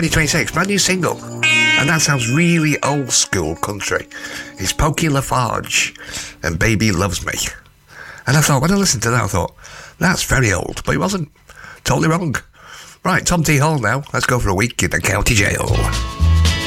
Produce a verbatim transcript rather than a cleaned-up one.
twenty twenty-six, brand new single. And that sounds really old school country. It's Pokey Lafarge and Baby Loves Me. And I thought, when I listened to that, I thought, that's very old. But it wasn't. Totally wrong. Right, Tom T. Hall now. Let's go for a week in the county jail.